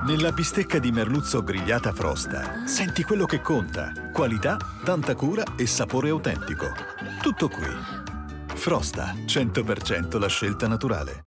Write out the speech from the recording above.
Nella bistecca di merluzzo grigliata Frosta, senti quello che conta. Qualità, tanta cura e sapore autentico. Tutto qui. Frosta, 100% la scelta naturale.